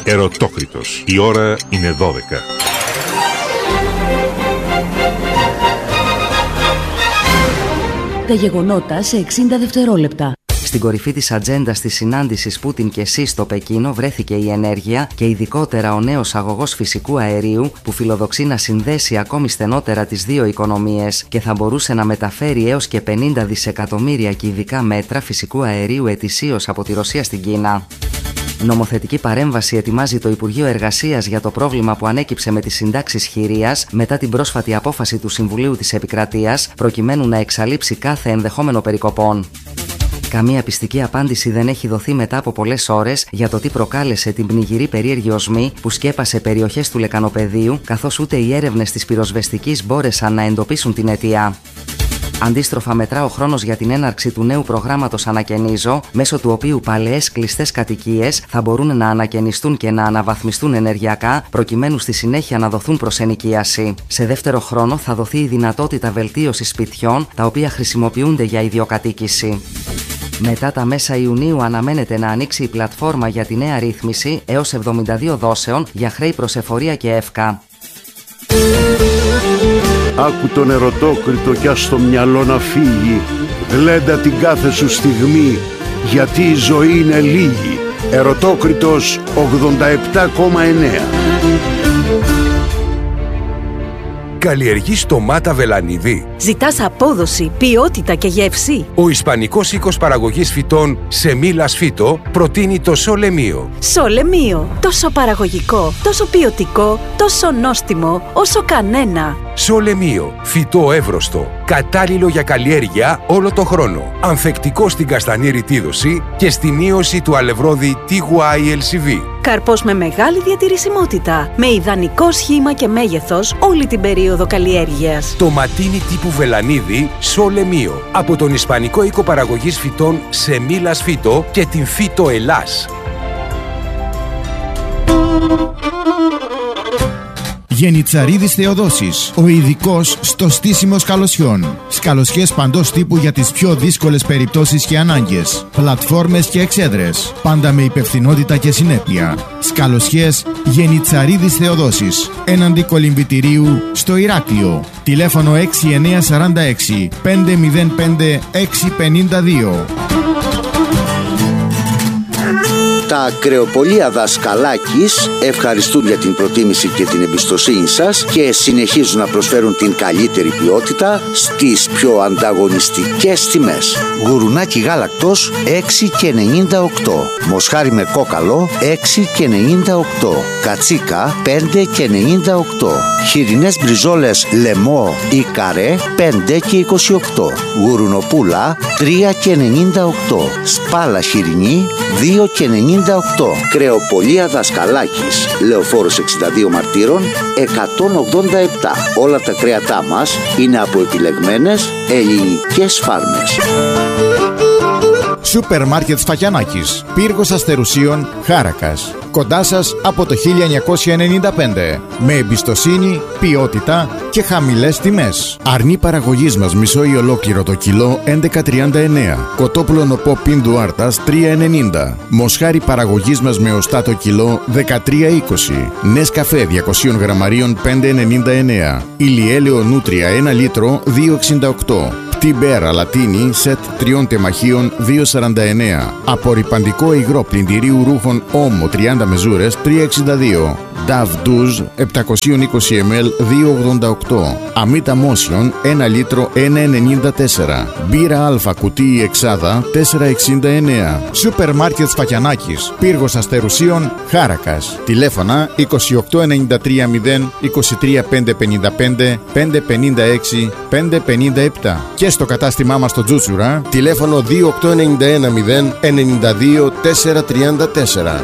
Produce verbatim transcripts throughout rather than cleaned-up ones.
Ερωτόκριτος. Η ώρα είναι δώδεκα. Τα γεγονότα σε εξήντα δευτερόλεπτα. Στην κορυφή της ατζέντας της συνάντησης Πούτιν και Σι στο Πεκίνο βρέθηκε η ενέργεια και ειδικότερα ο νέος αγωγός φυσικού αερίου που φιλοδοξεί να συνδέσει ακόμη στενότερα τις δύο οικονομίες και θα μπορούσε να μεταφέρει έως και πενήντα δισεκατομμύρια κυβικά μέτρα φυσικού αερίου ετησίως από τη Ρωσία στην Κίνα. Νομοθετική παρέμβαση ετοιμάζει το Υπουργείο Εργασίας για το πρόβλημα που ανέκυψε με τις συντάξεις χειρίας μετά την πρόσφατη απόφαση του Συμβουλίου της Επικρατείας προκειμένου να εξαλείψει κάθε ενδεχόμενο περικοπών. Καμία πιστική απάντηση δεν έχει δοθεί μετά από πολλές ώρες για το τι προκάλεσε την πνιγυρή περίεργη οσμή που σκέπασε περιοχές του Λεκανοπεδίου, καθώς ούτε οι έρευνες της πυροσβεστικής μπόρεσαν να εντοπίσουν την αιτία. Αντίστροφα, μετρά ο χρόνος για την έναρξη του νέου προγράμματος Ανακαινίζω, μέσω του οποίου παλαιές κλειστές κατοικίες θα μπορούν να ανακαινιστούν και να αναβαθμιστούν ενεργειακά, προκειμένου στη συνέχεια να δοθούν προς ενοικίαση. Σε δεύτερο χρόνο θα δοθεί η δυνατότητα βελτίωσης σπιτιών, τα οποία χρησιμοποιούνται για ιδιοκατοίκηση. Μετά τα μέσα Ιουνίου αναμένεται να ανοίξει η πλατφόρμα για τη νέα ρύθμιση έως εβδομήντα δύο δόσεων για χρέη προς εφορία και εύκα. Άκου τον ερωτόκριτο κι ας το μυαλό να φύγει. Γλέντα την κάθε σου στιγμή, γιατί η ζωή είναι λίγη. Ερωτόκριτος ογδόντα επτά κόμμα εννέα. Καλλιεργείς ντομάτα βελανίδι? Ζητάς απόδοση, ποιότητα και γεύση? Ο Ισπανικός οίκος παραγωγής φυτών Σεμίλας Φύτο προτείνει το Σολεμίο. Σολεμίο, τόσο παραγωγικό, τόσο ποιοτικό, τόσο νόστιμο, όσο κανένα. Σολεμίο, φυτό εύρωστο, κατάλληλο για καλλιέργεια όλο το χρόνο. Ανθεκτικό στην καστανή ρητίδωση και στη μείωση του αλευρώδη τι γουάι ελ σι βι. Καρπός με μεγάλη διατηρησιμότητα, με ιδανικό σχήμα και μέγεθος όλη την περίοδο καλλιέργειας. Το ματίνι τύπου βελανίδι Σολεμίο από τον Ισπανικό οίκο παραγωγής φυτών Σεμίλας Φύτο και την Φύτο Ελλάς. Γενιτσαρίδης Θεοδόσης, ο ειδικός στο στήσιμο σκαλωσιών. Σκαλωσιές παντός τύπου για τις πιο δύσκολες περιπτώσεις και ανάγκες. Πλατφόρμες και εξέδρες. Πάντα με υπευθυνότητα και συνέπεια. Σκαλωσιές Γενιτσαρίδης Θεοδόσης. Έναντι κολυμβητηρίου στο Ηράκλειο. Τηλέφωνο έξι εννιά τέσσερα έξι πέντε μηδέν πέντε έξι πέντε δύο. Τα ακρεοπολία Δασκαλάκης ευχαριστούν για την προτίμηση και την εμπιστοσύνη σας και συνεχίζουν να προσφέρουν την καλύτερη ποιότητα στις πιο ανταγωνιστικές τιμές. Γουρουνάκι γάλακτος έξι και ενενήντα οκτώ, μοσχάρι με κόκαλο έξι και ενενήντα οκτώ, κατσίκα πέντε και ενενήντα οκτώ, χοιρινές μπριζόλες λεμό ή καρέ πέντε και είκοσι οκτώ, γουρουνοπούλα τρία και ενενήντα οκτώ, σπάλα χοιρινή δύο και ενενήντα οκτώ. Κρεοπολία Δασκαλάκης, Λεωφόρος εξήντα δύο Μαρτύρων εκατόν ογδόντα επτά. Όλα τα κρέατά μας είναι από επιλεγμένες ελληνικές φάρμες. Σούπερ Μάρκετ Σφακιανάκης, Πύργος Αστερουσίων, Χάρακας. Κοντά σας από το χίλια εννιακόσια ενενήντα πέντε. Με εμπιστοσύνη, ποιότητα και χαμηλές τιμές. Αρνί παραγωγής μας μισό ή ολόκληρο το κιλό έντεκα τριάντα εννέα. Κοτόπουλο νοπό πίντου άρτας τρία ενενήντα. Μοσχάρι παραγωγής μας με οστά το κιλό δεκατρία είκοσι. Νεσκαφέ διακόσια γραμμαρίων πέντε ενενήντα εννέα. Ηλιέλαιο νούτρια ένα λίτρο δύο εξήντα οκτώ. Πτυμπέρα Λατίνη σετ τριών τεμαχίων δύο σαράντα εννέα. Απορριπαντικό υγρό πλυντηρίου ρούχων Όμο τριάντα μεζούρες τρία εξήντα δύο. Νταβ Ντουζ επτακόσια είκοσι μιλιλίτρα δύο ογδόντα οκτώ. Αμύτα Μόσιον ένα λίτρο ένα ενενήντα τέσσερα. Μπύρα Αλφα κουτί εξάδα τέσσερα εξήντα εννέα. Σούπερ Μάρκετ Σφακιανάκης, Πύργος Αστερουσίων, Χάρακας. Τηλέφωνα είκοσι οκτώ ενενήντα τρία μηδέν είκοσι τρία πεντακόσια πενήντα πέντε πεντακόσια πενήντα έξι πεντακόσια πενήντα επτά. Και στο κατάστημά μας στο Τζούτσουρα, τηλέφωνο δύο οκτώ εννιά ένα μηδέν ενενήντα δύο τετρακόσια τριάντα τέσσερα.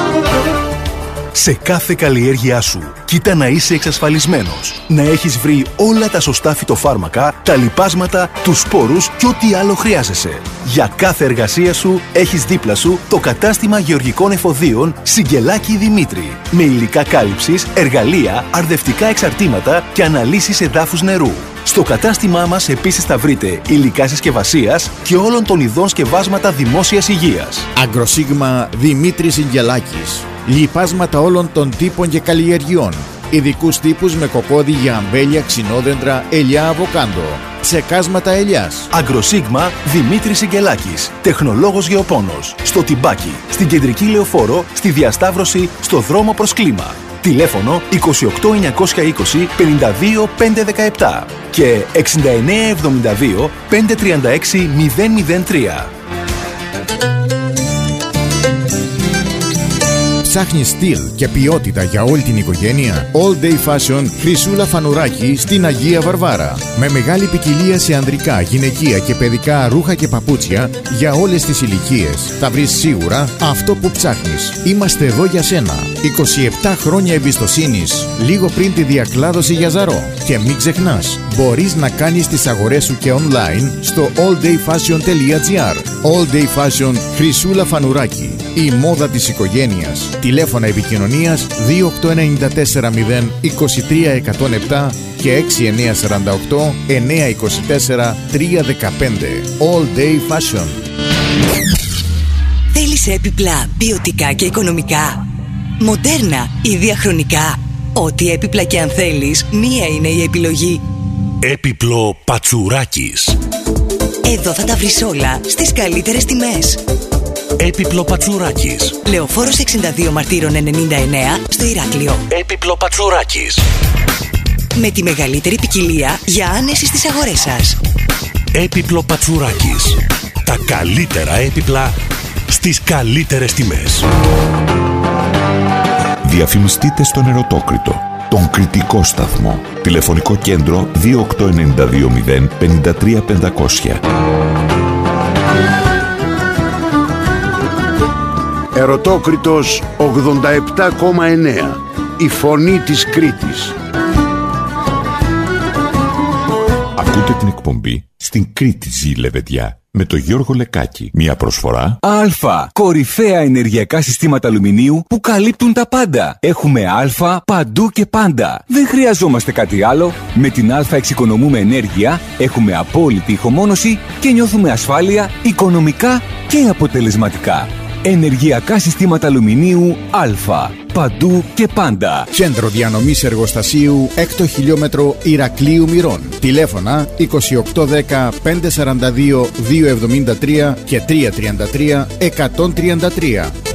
Σε κάθε καλλιέργειά σου, κοίτα να είσαι εξασφαλισμένος. Να έχεις βρει όλα τα σωστά φυτοφάρμακα, τα λιπάσματα, τους σπόρους και ό,τι άλλο χρειάζεσαι. Για κάθε εργασία σου, έχεις δίπλα σου το κατάστημα γεωργικών εφοδίων Συγγελάκη Δημήτρη. Με υλικά κάλυψης, εργαλεία, αρδευτικά εξαρτήματα και αναλύσεις εδάφους νερού. Στο κατάστημά μας επίσης θα βρείτε υλικά συσκευασίας και όλων των ειδών σκευάσματα δημόσιας υγείας. Αγκροσίγμα Δημήτρης Συγγελάκης. Λιπάσματα όλων των τύπων και καλλιεργειών. Ειδικούς τύπους με κοκόδι για αμπέλια, ξινόδεντρα, ελιά, αβοκάντο. Ψεκάσματα ελιάς. Αγκροσίγμα Δημήτρης Σιγκελάκης, τεχνολόγος γεωπόνος. Στο Τιμπάκι, στην Κεντρική Λεωφόρο, στη Διασταύρωση, στο δρόμο προς Κλίμα. Τηλέφωνο είκοσι οκτώ εννιακόσια είκοσι πενήντα δύο πεντακόσια δεκαεπτά και εξήντα εννέα εβδομήντα δύο πεντακόσια τριάντα έξι μηδέν μηδέν τρία. Ψάχνεις στυλ και ποιότητα για όλη την οικογένεια? All Day Fashion Χρυσούλα Φανουράκη στην Αγία Βαρβάρα. Με μεγάλη ποικιλία σε ανδρικά, γυναικεία και παιδικά ρούχα και παπούτσια για όλες τις ηλικίες. Θα βρεις σίγουρα αυτό που ψάχνεις. Είμαστε εδώ για σένα. είκοσι επτά χρόνια εμπιστοσύνης, λίγο πριν τη διακλάδωση για Ζαρό. Και μην ξεχνάς, μπορείς να κάνεις τις αγορές σου και online στο all day fashion τελεία gr. All Day Fashion Χρυσούλα Φανουράκη. Η μόδα της οικογένειας. Τηλέφωνα επικοινωνίας δύο οκτώ εννιά τέσσερα μηδέν είκοσι τρία εκατόν επτά και έξι εννιά τέσσερα οκτώ εννιά είκοσι τέσσερα τρία δεκαπέντε. All Day Fashion. Θέλεις έπιπλα ποιοτικά και οικονομικά? Μοντέρνα ή διαχρονικά? Ό,τι έπιπλα και αν θέλεις, μία είναι η επιλογή. Έπιπλο Πατσουράκης. Εδώ θα τα βρεις όλα στις καλύτερες τιμές. Έπιπλο Πατσουράκης. Λεωφόρος εξήντα δύο Μαρτύρων ενενήντα εννέα στο Ηράκλειο. Έπιπλο Πατσουράκης. Με τη μεγαλύτερη ποικιλία για άνεση στις αγορές σας. Έπιπλο Πατσουράκης. Τα καλύτερα έπιπλα στις καλύτερες τιμές. Διαφημιστείτε στον Ερωτόκριτο, τον κριτικό σταθμό. Τηλεφωνικό κέντρο δύο οκτώ εννιά δύο μηδέν πέντε τρία πεντακόσια. Ερωτόκριτος ογδόντα επτά κόμμα εννέα. Η φωνή της Κρήτης. Ακούτε την εκπομπή στην Κρήτη ζει λεβεδιά με τον Γιώργο Λεκάκη. Μια προσφορά Α, κορυφαία ενεργειακά συστήματα αλουμινίου που καλύπτουν τα πάντα. Έχουμε Α παντού και πάντα. Δεν χρειαζόμαστε κάτι άλλο. Με την Α εξοικονομούμε ενέργεια, έχουμε απόλυτη ηχομόνωση και νιώθουμε ασφάλεια οικονομικά και αποτελεσματικά. Ενεργειακά συστήματα αλουμινίου Α. Παντού και πάντα. Κέντρο διανομής εργοστασίου έκτο χιλιόμετρο Ηρακλείου Μυρών. Τηλέφωνα είκοσι οκτώ δέκα πεντακόσια σαράντα δύο διακόσια εβδομήντα τρία και τριακόσια τριάντα τρία εκατόν τριάντα τρία.